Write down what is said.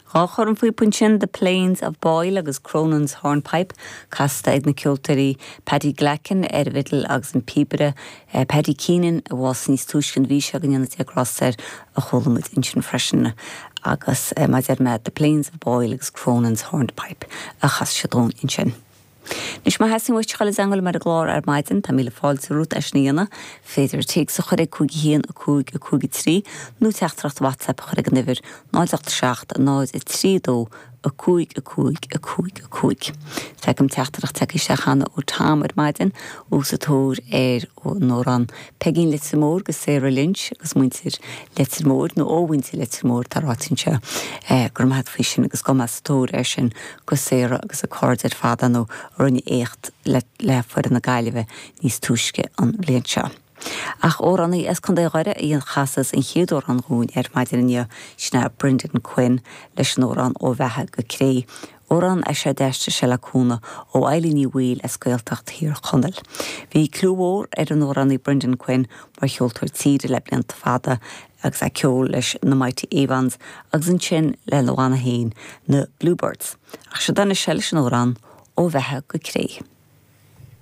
Chorm fwy punchin The Plains of Boyle agus Cronan's Hornpipe casta ag na cioltarí Paddy Glacken vidal agus an píbere Paddy Keenan was níos túiscin bhí gan anna tí grosser a cholamid insin freisin agus mai The Plains of Boyle agus Cronan's Hornpipe a chas siadón insin. Nis ma hesin wist chalas angol mar a glár maidin tá míle fáil sa rút eisníana féidir teag sa chuir cúig hían a cúig trí nú teachtracht WhatsApp chuir an nifir 987 932 a cúig. Tegam teachtracht teag sé chana ó tám maidin ó sa tór ó nóran pegin lit sa mór gus Sarah Lynch agus muintir lit sa mór nó óhainti lit sa mór tar rátinse gur maid fisin agus go mas tór sin gus Sarah agus a cordid fada nó runni écht lefuir na gaiileh níos túisce an blian seo. Ach órannaí as chun réire íon chasas in chéadú an gún maidinne sna Brendan Quinn leis an órán ó bheitthe go cré. Óran sé deiste se leúna ó eilíní bhil a scoiltecht hir chonel. Bhí clúhór an órannaí Brendan Quinn mar cheoltar tíide le blianta fada agus a ceol leis na Mighty Evans agus an sin le Luana Hain na Bluebirds. Ach se danna se leis an órán ó bheitthe go cré.